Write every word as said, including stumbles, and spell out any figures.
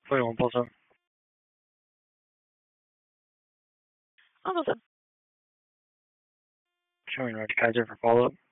forty-one pulse up. Almost up. Showing Roger Kaiser for follow-up.